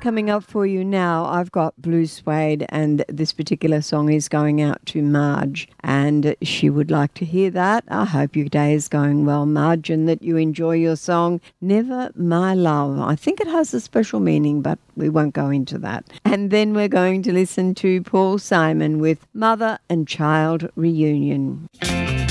Coming up for you now, I've got Blue Suede, and this particular song is going out to Marge, and she would like to hear that. I hope your day is going well, Marge, and that you enjoy your song, Never My Love. I think it has a special meaning, but we won't go into that. And then we're going to listen to Paul Simon with Mother and Child Reunion.